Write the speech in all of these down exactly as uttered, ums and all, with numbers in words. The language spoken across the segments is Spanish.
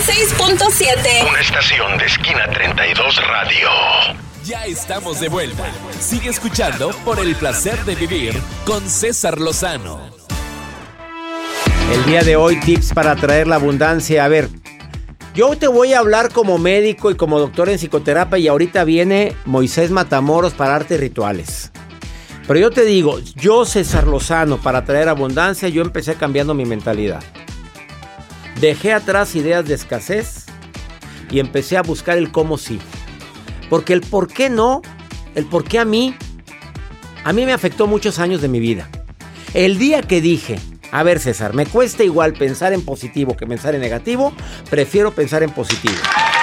seis punto siete. Una estación de Esquina treinta y dos Radio. Ya estamos de vuelta. Sigue escuchando Por el Placer de Vivir con César Lozano. El día de hoy, tips para atraer la abundancia. A ver, yo te voy a hablar como médico y como doctor en psicoterapia y ahorita viene Moisés Matamoros para artes rituales. Pero yo te digo, yo César Lozano, para atraer abundancia, yo empecé cambiando mi mentalidad. Dejé atrás ideas de escasez y empecé a buscar el cómo sí. Porque el por qué no, el por qué a mí, a mí me afectó muchos años de mi vida. El día que dije, a ver César, me cuesta igual pensar en positivo que pensar en negativo, prefiero pensar en positivo.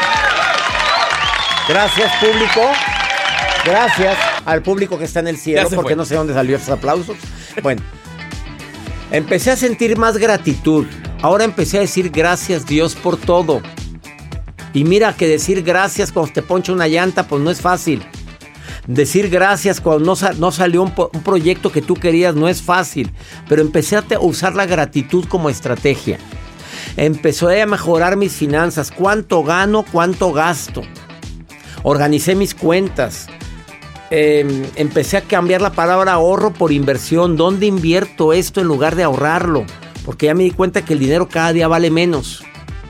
Gracias público, gracias al público que está en el cielo, porque fue. No sé dónde salió esos aplausos. Bueno, empecé a sentir más gratitud. Ahora empecé a decir gracias Dios por todo. Y mira que decir gracias cuando te poncha una llanta, pues no es fácil. Decir gracias cuando no, sal, no salió un, un proyecto que tú querías, no es fácil. Pero empecé a te, usar la gratitud como estrategia. Empecé a mejorar mis finanzas. ¿Cuánto gano? ¿Cuánto gasto? Organicé mis cuentas. Eh, empecé a cambiar la palabra ahorro por inversión. ¿Dónde invierto esto en lugar de ahorrarlo? Porque ya me di cuenta que el dinero cada día vale menos.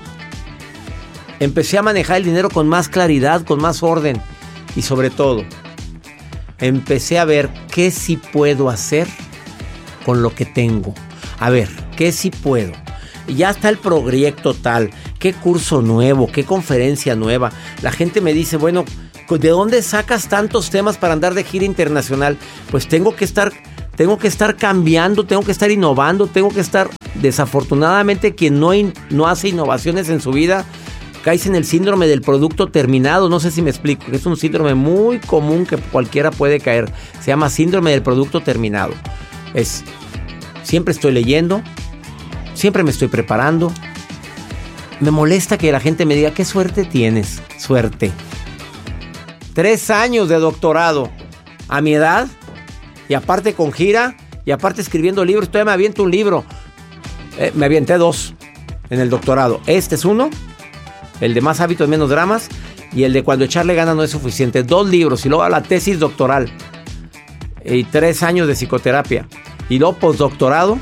Empecé a manejar el dinero con más claridad, con más orden. Y sobre todo, empecé a ver qué sí puedo hacer con lo que tengo. A ver, qué sí puedo. Y ya está el proyecto tal. Qué curso nuevo, qué conferencia nueva. La gente me dice, bueno, ¿de dónde sacas tantos temas para andar de gira internacional? Pues tengo que estar, tengo que estar cambiando, tengo que estar innovando, tengo que estar... Desafortunadamente, quien no, in, no hace innovaciones en su vida... Caes en el síndrome del producto terminado. No sé si me explico. Es un síndrome muy común que cualquiera puede caer. Se llama síndrome del producto terminado. Es, siempre estoy leyendo. Siempre me estoy preparando. Me molesta que la gente me diga, ¿qué suerte tienes? Suerte. Tres años de doctorado a mi edad. Y aparte con gira. Y aparte escribiendo libros. Todavía me aviento un libro. Eh, me avienté dos en el doctorado. Este es uno. El de Más hábitos, menos dramas. Y el de Cuando echarle ganas no es suficiente. Dos libros. Y luego la tesis doctoral. Y tres años de psicoterapia. Y luego postdoctorado.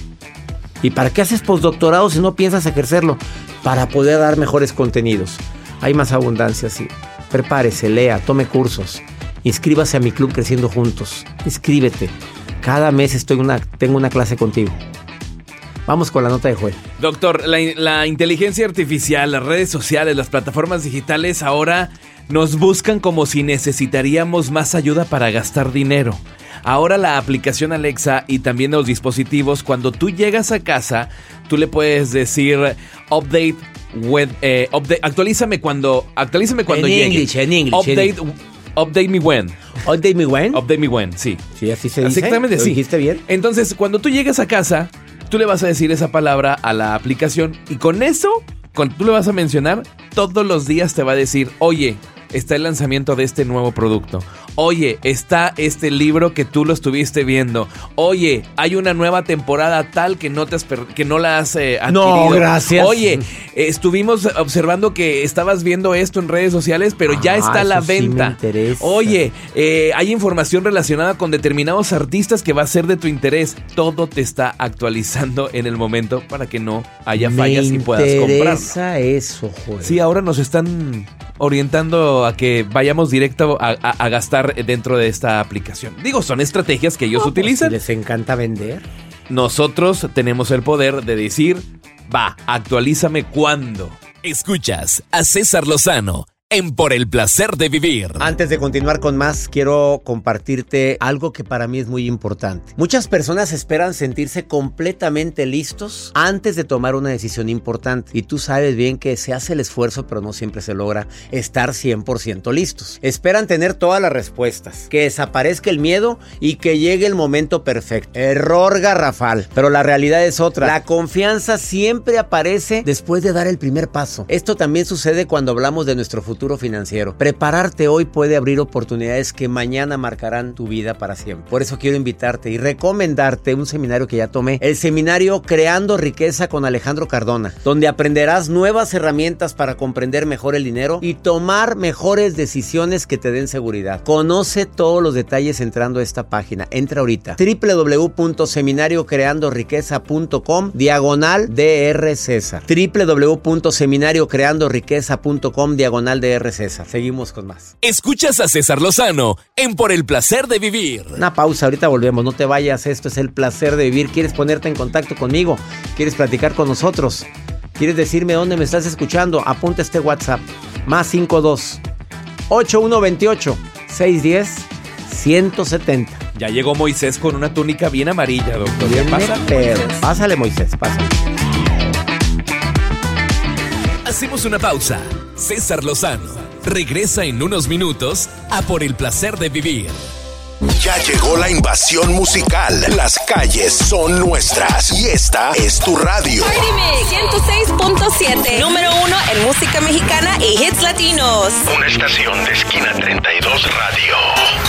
¿Y para qué haces postdoctorado si no piensas ejercerlo? Para poder dar mejores contenidos. Hay más abundancia, sí. Prepárese, lea, tome cursos. Inscríbase a mi club Creciendo Juntos. Inscríbete. Cada mes estoy una, tengo una clase contigo. Vamos con la nota de Joel. Doctor, la, la inteligencia artificial, las redes sociales, las plataformas digitales ahora nos buscan como si necesitaríamos más ayuda para gastar dinero. Ahora la aplicación Alexa y también los dispositivos, cuando tú llegas a casa, tú le puedes decir update, with, eh, update actualízame cuando, actualízame cuando en llegue. English, en English, update, en English. Update me when. Update me when. Update me when, sí. Sí, así se dice. Exactamente, ¿Lo sí. dijiste bien? Entonces, cuando tú llegas a casa, tú le vas a decir esa palabra a la aplicación y con eso, cuando tú le vas a mencionar, todos los días te va a decir, oye, está el lanzamiento de este nuevo producto. Oye, está este libro que tú lo estuviste viendo. Oye, hay una nueva temporada tal que no te has per- que no la has eh, adquirido. No, gracias. Oye, eh, estuvimos observando que estabas viendo esto en redes sociales, pero ah, ya está a la venta. Sí me interesa. Oye, eh, hay información relacionada con determinados artistas que va a ser de tu interés. Todo te está actualizando en el momento para que no haya fallas y puedas comprarlo. Me interesa eso, joder. Sí, ahora nos están orientando a que vayamos directo a, a, a gastar dentro de esta aplicación. Digo, son estrategias que ellos no, utilizan. Pues si les encanta vender. Nosotros tenemos el poder de decir, va, actualízame cuando. Escuchas a César Lozano en Por el Placer de Vivir. Antes de continuar con más, quiero compartirte algo que para mí es muy importante. Muchas personas esperan sentirse completamente listos antes de tomar una decisión importante. Y tú sabes bien que se hace el esfuerzo, pero no siempre se logra estar cien por ciento listos. Esperan tener todas las respuestas, que desaparezca el miedo y que llegue el momento perfecto. Error garrafal. Pero la realidad es otra. La confianza siempre aparece después de dar el primer paso. Esto también sucede cuando hablamos de nuestro futuro. futuro financiero. Prepararte hoy puede abrir oportunidades que mañana marcarán tu vida para siempre. Por eso quiero invitarte y recomendarte un seminario que ya tomé, el seminario Creando Riqueza con Alejandro Cardona, donde aprenderás nuevas herramientas para comprender mejor el dinero y tomar mejores decisiones que te den seguridad. Conoce todos los detalles entrando a esta página. Entra ahorita. doble u doble u doble u punto seminario creando riqueza punto com diagonal DR César. doble u doble u doble u punto seminario creando riqueza punto com diagonal DR César. Seguimos con más. Escuchas a César Lozano en Por el Placer de Vivir. Una pausa, ahorita volvemos. No te vayas, esto es El Placer de Vivir. ¿Quieres ponerte en contacto conmigo? ¿Quieres platicar con nosotros? ¿Quieres decirme dónde me estás escuchando? Apunta este WhatsApp. Más cinco dos ocho uno dos ocho seis uno cero uno siete cero. Ya llegó Moisés con una túnica bien amarilla, doctor. Bien, Pasa, pero, Moisés. pásale, Moisés, pásale. Hacemos una pausa. César Lozano regresa en unos minutos a Por el Placer de Vivir. Ya llegó la invasión musical. Las calles son nuestras y esta es tu radio. Party Mix ciento seis punto siete, número uno en música mexicana y hits latinos. Una estación de Esquina treinta y dos Radio.